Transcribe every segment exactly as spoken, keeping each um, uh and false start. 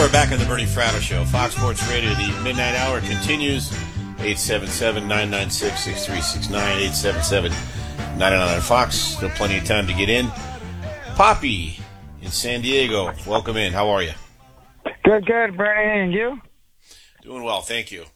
we're back on the Bernie Fratto Show. Fox Sports Radio, the midnight hour continues. eight seven seven, nine nine six, six three six nine, eight seven seven, nine nine nine Fox. Still plenty of time to get in. Poppy in San Diego, welcome in. How are you? Good, good, Bernie. And you? Doing well, thank you.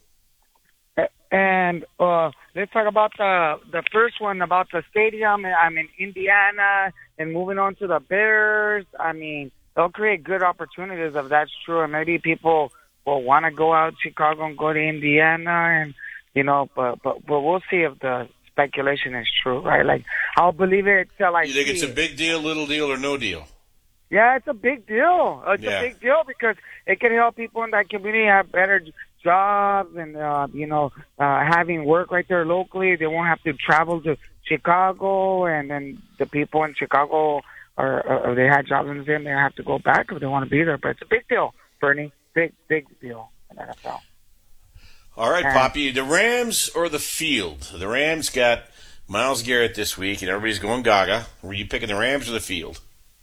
And uh, let's talk about the the first one, about the stadium. I'm in Indiana, and moving on to the Bears. I mean, they'll create good opportunities if that's true. And maybe people will want to go out to Chicago and go to Indiana, and you know, but but but we'll see if the speculation is true, right? Like, I'll believe it till I see. You think it's a big deal, little deal, or no deal? Yeah, it's a big deal. It's yeah. a big deal because it can help people in that community have better jobs and, uh, you know, uh, having work right there locally. They won't have to travel to Chicago, and then the people in Chicago, or, or they had jobs in the city, they have to go back if they want to be there. But it's a big deal, Bernie. Big, big deal in the N F L. All right, and Poppy, the Rams or the field? The Rams got Myles Garrett this week, and everybody's going gaga. Were you picking the Rams or the field?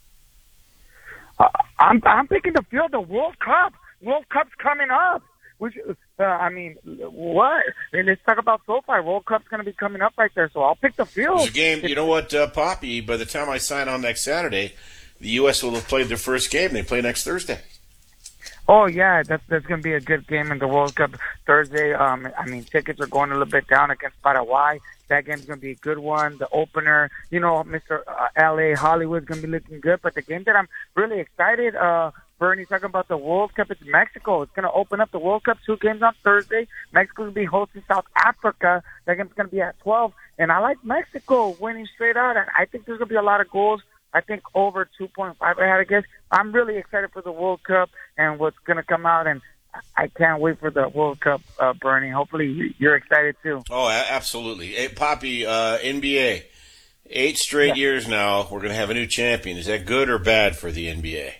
Uh, I'm I'm picking the field. The World Cup. World Cup's coming up. Which, uh, I mean, what? I mean, let's talk about SoFi. World Cup's going to be coming up right there, so I'll pick the field. It's a game. You know what, uh, Poppy? By the time I sign on next Saturday, the U S will have played their first game. They play next Thursday. Oh, yeah, that's, that's going to be a good game in the World Cup Thursday. Um, I mean, tickets are going a little bit down against Paraguay. That game's going to be a good one. The opener, you know, Mister Uh, L A Hollywood's going to be looking good. But the game that I'm really excited, uh, Bernie, talking about the World Cup, it's Mexico. It's going to open up the World Cup, two games on Thursday. Mexico's going to be hosting South Africa. That game's going to be at twelve. And I like Mexico winning straight out. And I think there's going to be a lot of goals. I think over two point five, I had to guess. I'm really excited for the World Cup and what's going to come out, and I can't wait for the World Cup, uh, Bernie. Hopefully you're excited, too. Oh, absolutely. Hey, Poppy, uh, N B A, eight straight yeah. years now, we're going to have a new champion. Is that good or bad for the N B A?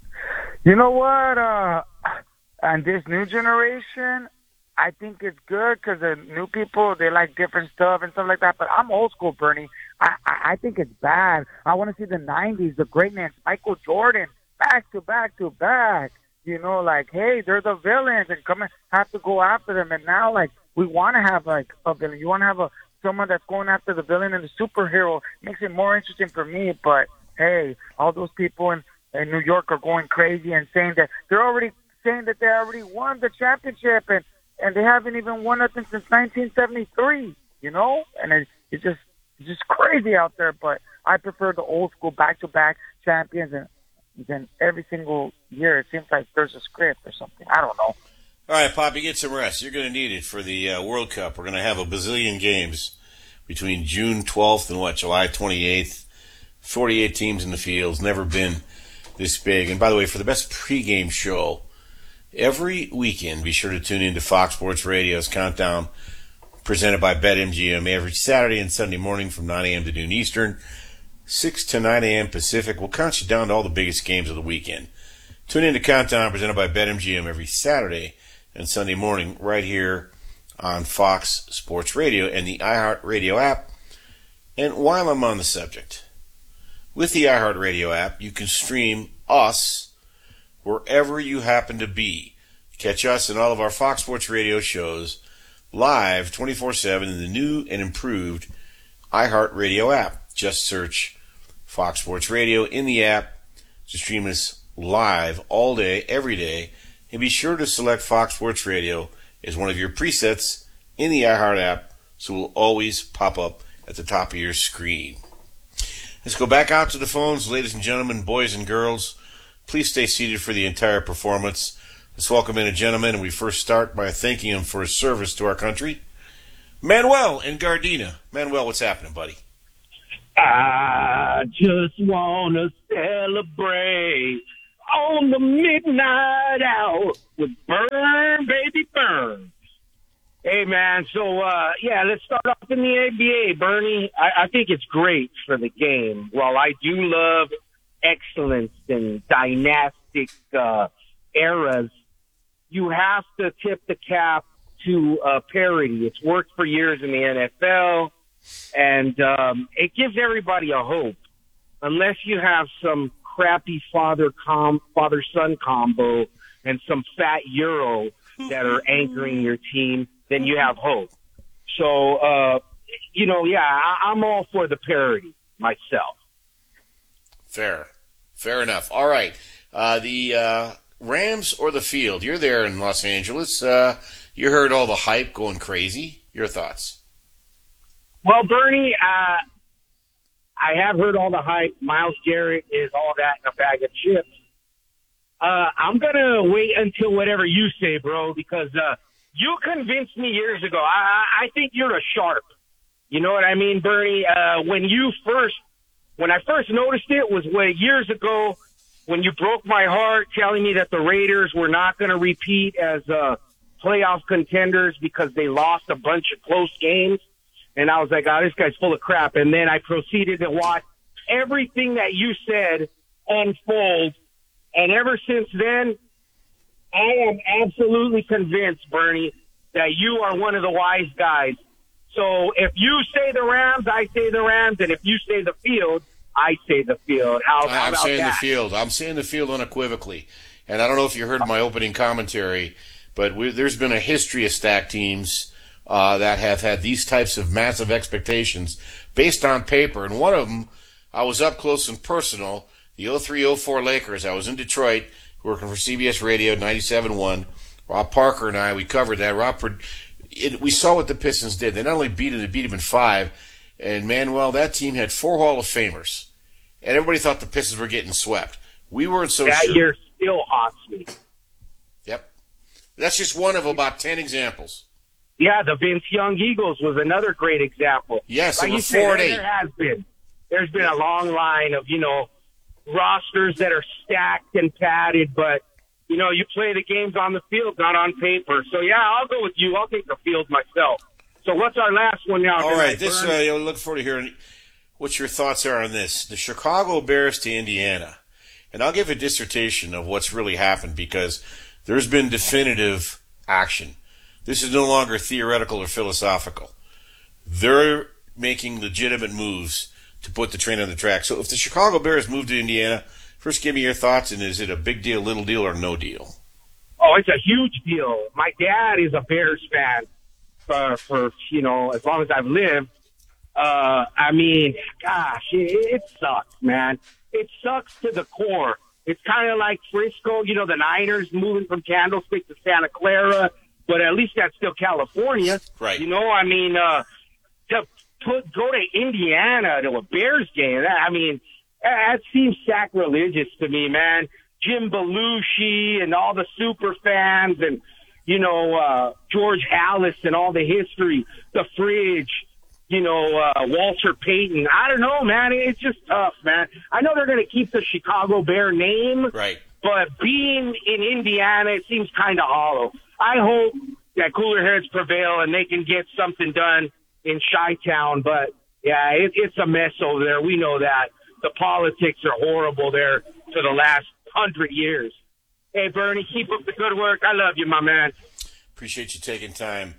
You know what? Uh, and this new generation, I think it's good because the new people, they like different stuff and stuff like that. But I'm old school, Bernie. I, I, I think it's bad. I want to see the nineties, the greatness, Michael Jordan, back to back to back. You know, like, hey, they're the villains and come and have to go after them. And now, like, we want to have, like, a villain. You want to have a someone that's going after the villain and the superhero. Makes it more interesting for me. But, hey, all those people in, in New York are going crazy and saying that they're already saying that they already won the championship and, and they haven't even won nothing since nineteen seventy-three, you know? And it, it's just it's just crazy out there. But I prefer the old school back-to-back champions, and then every single year it seems like there's a script or something. I don't know. All right, Poppy, get some rest. You're going to need it for the uh, World Cup. We're going to have a bazillion games between June twelfth and, what, July twenty-eighth. forty-eight teams in the field. Never been this big. And, by the way, for the best pregame show every weekend, be sure to tune in to Fox Sports Radio's Countdown, presented by BetMGM, every Saturday and Sunday morning from nine a.m. to noon Eastern, six to nine a.m. Pacific. We'll count you down to all the biggest games of the weekend. Tune in to Countdown, presented by BetMGM, every Saturday and Sunday morning right here on Fox Sports Radio and the iHeartRadio app. And while I'm on the subject, with the iHeartRadio app, you can stream us wherever you happen to be. Catch us and all of our Fox Sports Radio shows live twenty-four seven in the new and improved iHeartRadio app. Just search Fox Sports Radio in the app to stream us live all day, every day. And be sure to select Fox Sports Radio as one of your presets in the iHeart app, so it will always pop up at the top of your screen. Let's go back out to the phones. Ladies and gentlemen, boys and girls, please stay seated for the entire performance. Let's welcome in a gentleman, and we first start by thanking him for his service to our country. Manuel in Gardena. Manuel, what's happening, buddy? I just want to celebrate on the midnight hour with Burn, Baby Burn. Hey, man, so, uh, yeah, let's start off in the N B A, Bernie. I, I think it's great for the game. While I do love excellence and dynastic uh, eras, you have to tip the cap to uh, parity. It's worked for years in the N F L, and um, it gives everybody a hope. Unless you have some crappy father com father son combo and some fat euro that are anchoring your team, then you have hope. So, uh, you know, yeah, I, I'm all for the parity myself. Fair. Fair enough. All right. Uh, the uh, Rams or the field? You're there in Los Angeles. Uh, you heard all the hype going crazy. Your thoughts? Well, Bernie, uh, I have heard all the hype. Myles Garrett is all that in a bag of chips. Uh, I'm going to wait until whatever you say, bro, because uh, you convinced me years ago. I, I think you're a sharp. You know what I mean, Bernie? Uh, when you first, when I first noticed it was way years ago when you broke my heart telling me that the Raiders were not going to repeat as uh, playoff contenders because they lost a bunch of close games. And I was like, oh, this guy's full of crap. And then I proceeded to watch everything that you said unfold. And ever since then, I am absolutely convinced, Bernie, that you are one of the wise guys. So if you say the Rams, I say the Rams. And if you say the field, I say the field. How, how I'm about saying that? the field. I'm saying the field unequivocally. And I don't know if you heard my opening commentary, but we, there's been a history of stacked teams uh, that have had these types of massive expectations based on paper. And one of them, I was up close and personal, the oh three oh four Lakers. I was in Detroit working for C B S Radio ninety-seven point one. Rob Parker and I, we covered that. Rob, it, we saw what the Pistons did. They not only beat them, they beat them in five. And, Manuel, that team had four Hall of Famers. And everybody thought the Pistons were getting swept. We weren't so that sure. year still haunts me. Yep. That's just one of about ten examples. Yeah, the Vince Young Eagles was another great example. Yes, like it you was said, four and there eight. There has been. There's been a long line of, you know, rosters that are stacked and padded, but, you know, you play the games on the field, not on paper. So, yeah, I'll go with you. I'll take the field myself. So what's our last one now? All right, this uh, I look forward to hearing what your thoughts are on this. The Chicago Bears to Indiana. And I'll give a dissertation of what's really happened because there's been definitive action. This is no longer theoretical or philosophical. They're making legitimate moves to put the train on the track. So if the Chicago Bears move to Indiana, first give me your thoughts, and is it a big deal, little deal, or no deal? Oh, it's a huge deal. My dad is a Bears fan for, for you know, as long as I've lived. Uh, I mean, gosh, it, it sucks, man. It sucks to the core. It's kind of like Frisco, you know, the Niners moving from Candlestick to Santa Clara, but at least that's still California. Right. You know, I mean, uh, to put, go to Indiana to a Bears game, that, I mean, that seems sacrilegious to me, man. Jim Belushi and all the super fans and, you know, uh, George Halas and all the history, the fridge, you know, uh, Walter Payton. I don't know, man. It's just tough, man. I know they're going to keep the Chicago Bear name, right? But being in Indiana, it seems kind of hollow. I hope that cooler heads prevail and they can get something done in Chi-Town. But, yeah, it, it's a mess over there. We know that. The politics are horrible there for the last hundred years. Hey, Bernie, keep up the good work. I love you, my man. Appreciate you taking time,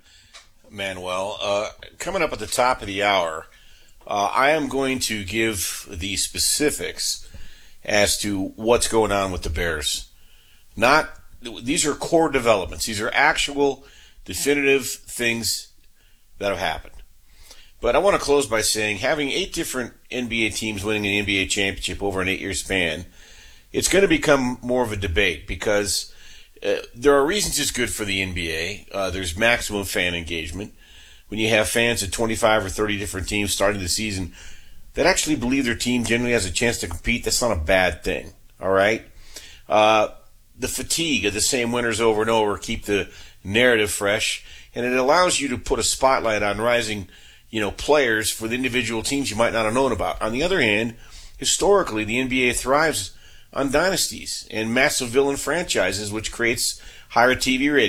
Manuel. Uh, coming up at the top of the hour, uh, I am going to give the specifics as to what's going on with the Bears. Not these are core developments. These are actual, definitive things that have happened. But I want to close by saying having eight different N B A teams winning an N B A championship over an eight-year span, it's going to become more of a debate because uh, there are reasons it's good for the N B A. Uh, there's maximum fan engagement. When you have fans of twenty-five or thirty different teams starting the season that actually believe their team generally has a chance to compete, that's not a bad thing, all right? Uh, the fatigue of the same winners over and over keep the narrative fresh, and it allows you to put a spotlight on rising you know, players for the individual teams you might not have known about. On the other hand, historically, the N B A thrives on dynasties and massive villain franchises, which creates higher T V ratings.